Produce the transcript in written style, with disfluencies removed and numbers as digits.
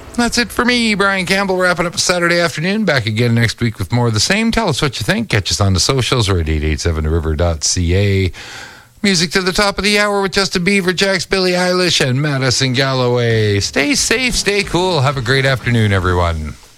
That's it for me, Brian Campbell, wrapping up a Saturday afternoon. Back again next week with more of the same. Tell us what you think. Catch us on the socials or at 887river.ca. Music to the top of the hour with Justin Bieber, Jax, Billie Eilish, and Madison Galloway. Stay safe, stay cool. Have a great afternoon, everyone.